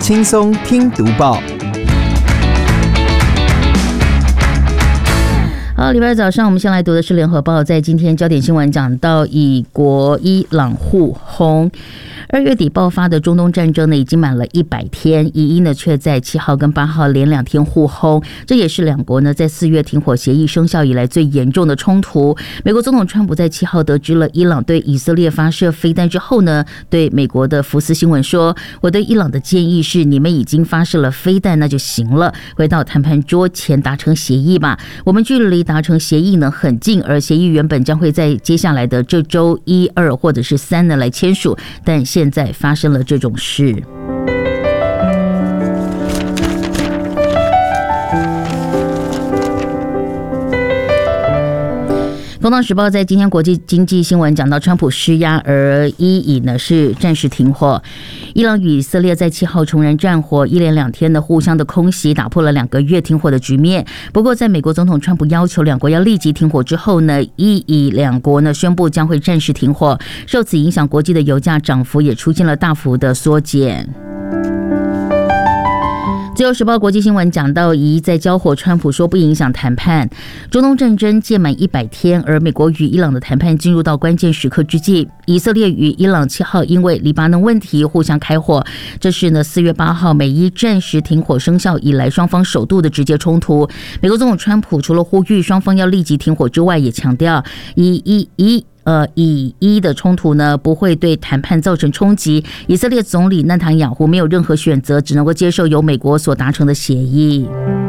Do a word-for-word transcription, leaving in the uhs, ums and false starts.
轻松听读报。 好，礼拜二早上我们先来读的是联合报，在今天焦点新闻讲到以国伊朗互轰。二月底爆发的中东战争呢，已经满了一百天，以伊呢却在七号跟八号连两天互轰，这也是两国呢在四月停火协议生效以来最严重的冲突。美国总统川普在七号得知了伊朗对以色列发射飞弹之后呢，对美国的福斯新闻说：“我对伊朗的建议是，你们已经发射了飞弹，那就行了，回到谈判桌前达成协议吧。我们距离达成协议呢很近，而协议原本将会在接下来的这周一、二或者是三呢来签署，但现在发生了这种事。”《工商时报》在今天国际经济新闻讲到，川普施压，而伊以呢是暂时停火。伊朗与以色列在七号重燃战火，一连两天的互相的空袭，打破了两个月停火的局面。不过，在美国总统川普要求两国要立即停火之后呢，伊以两国呢宣布将会暂时停火。受此影响，国际的油价涨幅也出现了大幅的缩减。自由时报国际新闻讲到，一在交火，川普说不影响谈判。中东战争届满一百天，而美国与伊朗的谈判进入到关键时刻之际，以色列与伊朗七号因为黎巴嫩问题互相开火，这是呢四月八号美伊暂时停火生效以来双方首度的直接冲突。美国总统川普除了呼吁双方要立即停火之外，也强调以以以呃，以伊的冲突呢不会对谈判造成冲击。以色列总理纳坦雅胡没有任何选择，只能够接受由美国所达成的协议。